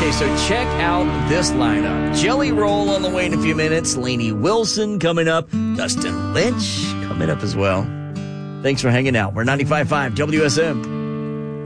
Okay, so check out this lineup. Jelly Roll on the way in a few minutes. Lainey Wilson coming up. Dustin Lynch coming up as well. Thanks for hanging out. We're 95.5 WSM.